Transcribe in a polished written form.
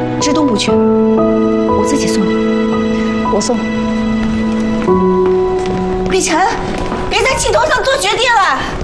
知东不去，我自己送你。 我送。 北辰，别在气头上做决定了。